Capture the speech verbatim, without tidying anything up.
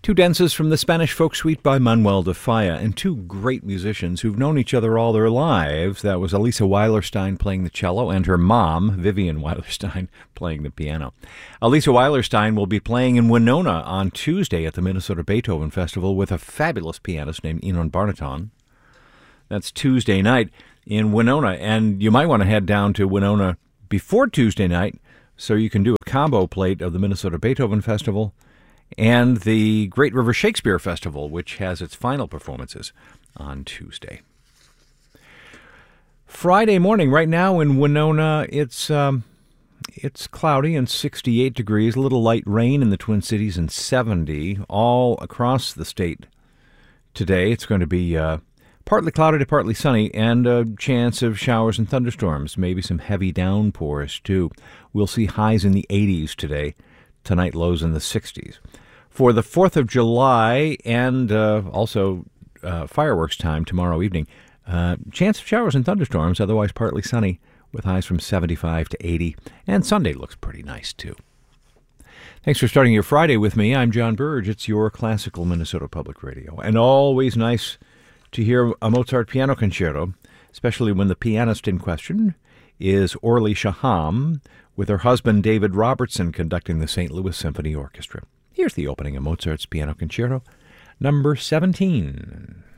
Two dances from the Spanish folk suite by Manuel de Falla, and two great musicians who've known each other all their lives. That was Elisa Weilerstein playing the cello and her mom, Vivian Weilerstein, playing the piano. Elisa Weilerstein will be playing in Winona on Tuesday at the Minnesota Beethoven Festival with a fabulous pianist named Enon Barnaton. That's Tuesday night in Winona, and you might want to head down to Winona before Tuesday night so you can do a combo plate of the Minnesota Beethoven Festival and the Great River Shakespeare Festival, which has its final performances on Tuesday. Friday morning, right now in Winona, it's um, it's cloudy and sixty-eight degrees, a little light rain in the Twin Cities and seventy all across the state today. It's going to be uh, partly cloudy to partly sunny, and a chance of showers and thunderstorms, maybe some heavy downpours too. We'll see highs in the eighties today. Tonight, lows in the sixties. For the fourth of July and uh, also uh, fireworks time tomorrow evening, uh, chance of showers and thunderstorms, otherwise partly sunny, with highs from seventy-five to eighty. And Sunday looks pretty nice, too. Thanks for starting your Friday with me. I'm John Burge. It's your Classical Minnesota Public Radio. And always nice to hear a Mozart piano concerto, especially when the pianist in question is Orly Shaham, with her husband David Robertson conducting the Saint Louis Symphony Orchestra. Here's the opening of Mozart's Piano Concerto, number seventeen.